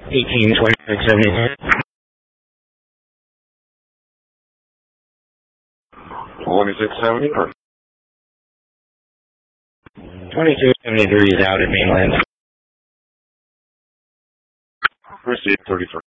182673. 2670. 2273 is out at mainland. Received 33.